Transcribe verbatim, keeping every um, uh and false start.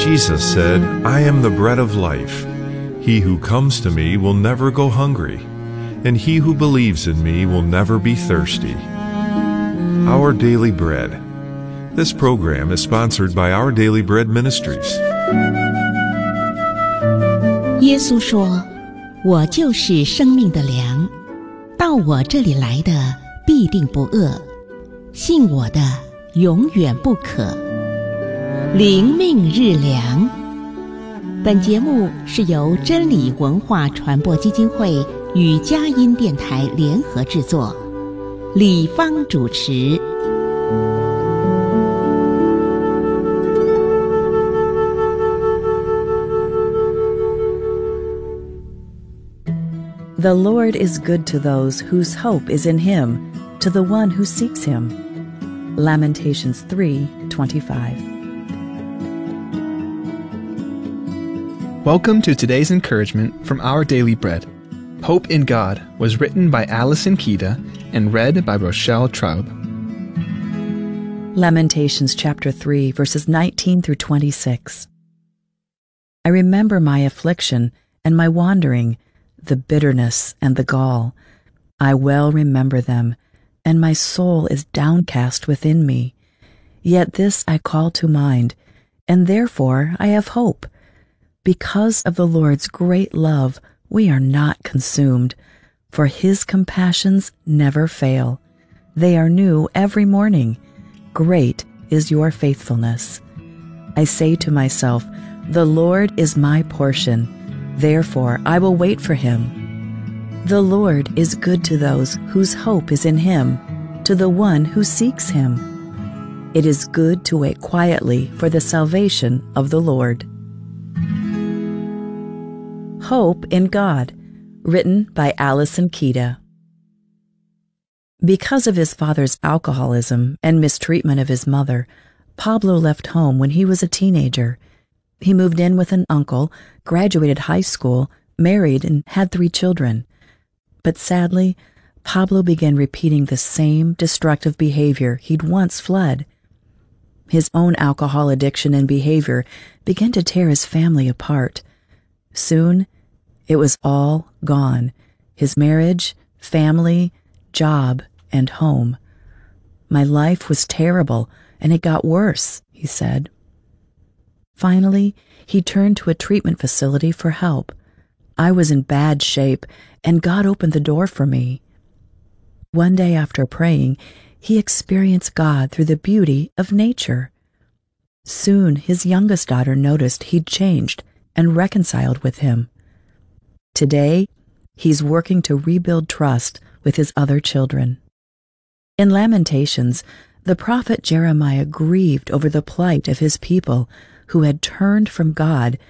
Jesus said, "I am the bread of life. He who comes to me will never go hungry, and he who believes in me will never be thirsty." Our Daily Bread. This program is sponsored by Our Daily Bread Ministries. 耶稣说：“我就是生命的粮，到我这里来的必定不饿，信我的永远不渴。”灵命日粮。本节目是由真理文化传播基金会与佳音电台联合制作，李芳主持。 The Lord is good to those whose hope is in Him, to the one who seeks Him. Lamentations three twenty-five. Welcome to today's encouragement from Our Daily Bread. Hope in God was written by Allison Kida and read by Rochelle Traub. Lamentations chapter three, verses nineteen through twenty-six. I remember my affliction and my wandering, the bitterness and the gall. I well remember them, and my soul is downcast within me. Yet this I call to mind, and therefore I have hope. Because of the Lord's great love, we are not consumed, for His compassions never fail. They are new every morning. Great is your faithfulness. I say to myself, the Lord is my portion. Therefore I will wait for Him. The Lord is good to those whose hope is in Him, to the one who seeks Him. It is good to wait quietly for the salvation of the Lord. Hope in God, written by Allison Kida. Because of his father's alcoholism and mistreatment of his mother, Pablo left home when he was a teenager. He moved in with an uncle, graduated high school, married, and had three children. But sadly, Pablo began repeating the same destructive behavior he'd once fled. His own alcohol addiction and behavior began to tear his family apart. Soon, it was all gone. His marriage, family, job, and home. My life was terrible, and it got worse, he said. Finally, he turned to a treatment facility for help. I was in bad shape, and God opened the door for me. One day after praying, he experienced God through the beauty of nature. Soon, his youngest daughter noticed he'd changed and reconciled with him. Today, he's working to rebuild trust with his other children. In Lamentations, the prophet Jeremiah grieved over the plight of his people who had turned from God